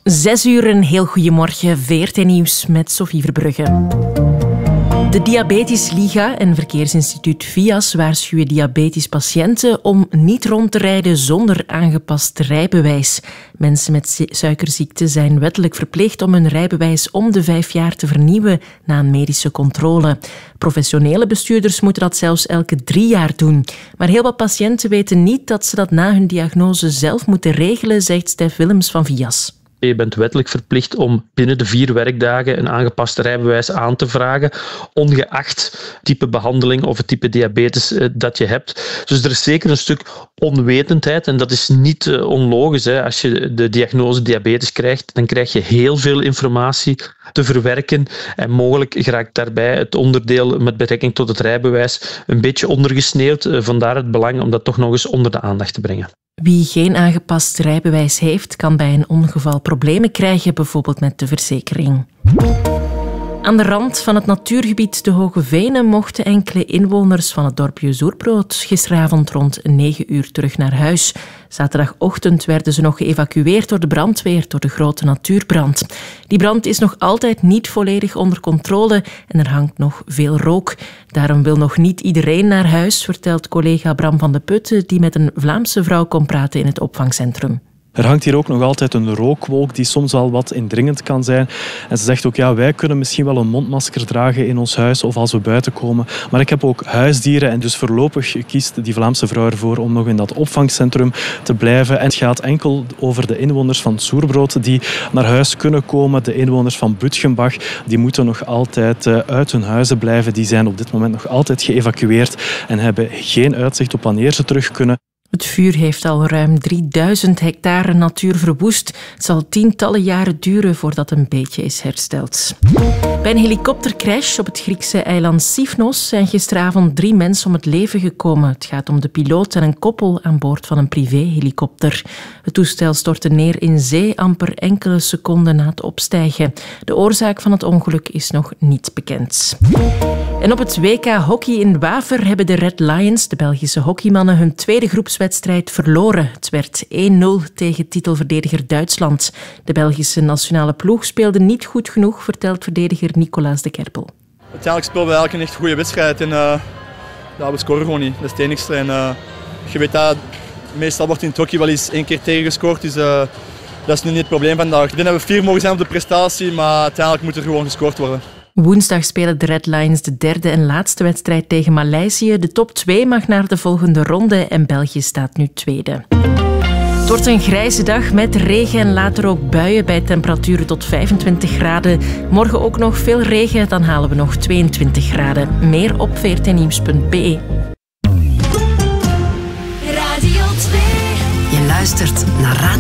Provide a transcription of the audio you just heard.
6 uur, een heel goedemorgen. VRT Nieuws met Sophie Verbrugge. De Diabetes Liga en Verkeersinstituut VIAS waarschuwen diabetespatiënten om niet rond te rijden zonder aangepast rijbewijs. Mensen met suikerziekte zijn wettelijk verplicht om hun rijbewijs om de 5 jaar te vernieuwen na een medische controle. Professionele bestuurders moeten dat zelfs elke 3 jaar doen. Maar heel wat patiënten weten niet dat ze dat na hun diagnose zelf moeten regelen, zegt Stef Willems van VIAS. Je bent wettelijk verplicht om binnen de 4 werkdagen een aangepast rijbewijs aan te vragen, ongeacht type behandeling of het type diabetes dat je hebt. Dus er is zeker een stuk onwetendheid en dat is niet onlogisch. Als je de diagnose diabetes krijgt, dan krijg je heel veel informatie te verwerken en mogelijk geraakt daarbij het onderdeel met betrekking tot het rijbewijs een beetje ondergesneeuwd. Vandaar het belang om dat toch nog eens onder de aandacht te brengen. Wie geen aangepast rijbewijs heeft, kan bij een ongeval problemen krijgen, bijvoorbeeld met de verzekering. Aan de rand van het natuurgebied de Hoge Venen mochten enkele inwoners van het dorpje Zoerbrood gisteravond rond 9 uur terug naar huis. Zaterdagochtend werden ze nog geëvacueerd door de brandweer door de grote natuurbrand. Die brand is nog altijd niet volledig onder controle en er hangt nog veel rook. Daarom wil nog niet iedereen naar huis, vertelt collega Bram van de Putten, die met een Vlaamse vrouw kon praten in het opvangcentrum. Er hangt hier ook nog altijd een rookwolk die soms al wat indringend kan zijn. En ze zegt ook, ja, wij kunnen misschien wel een mondmasker dragen in ons huis of als we buiten komen. Maar ik heb ook huisdieren en dus voorlopig kiest die Vlaamse vrouw ervoor om nog in dat opvangcentrum te blijven. En het gaat enkel over de inwoners van Zoerbrood die naar huis kunnen komen. De inwoners van Butgenbach die moeten nog altijd uit hun huizen blijven. Die zijn op dit moment nog altijd geëvacueerd en hebben geen uitzicht op wanneer ze terug kunnen. Het vuur heeft al ruim 3000 hectare natuur verwoest. Het zal tientallen jaren duren voordat een beetje is hersteld. Bij een helikoptercrash op het Griekse eiland Sifnos zijn gisteravond 3 mensen om het leven gekomen. Het gaat om de piloot en een koppel aan boord van een privéhelikopter. Het toestel stortte neer in zee amper enkele seconden na het opstijgen. De oorzaak van het ongeluk is nog niet bekend. En op het WK Hockey in Waver hebben de Red Lions, de Belgische hockeymannen, hun tweede groepswedstrijd verloren. Het werd 1-0 tegen titelverdediger Duitsland. De Belgische nationale ploeg speelde niet goed genoeg, vertelt verdediger Nicolaas de Kerpel. Uiteindelijk speelden we eigenlijk een echt goede wedstrijd en we scoren gewoon niet. Dat is het enigste. En, je weet dat meestal wordt in het hockey wel eens 1 keer tegengescoord, dus dat is nu niet het probleem vandaag. Ik denk dat we 4 mogen zijn op de prestatie, maar uiteindelijk moet er gewoon gescoord worden. Woensdag spelen de Red Lions de 3e en laatste wedstrijd tegen Maleisië. De top 2 mag naar de volgende ronde en België staat nu 2e. Het wordt een grijze dag met regen en later ook buien bij temperaturen tot 25 graden. Morgen ook nog veel regen, dan halen we nog 22 graden. Meer op vrtnieuws.be. Radio 2. Je luistert naar Radio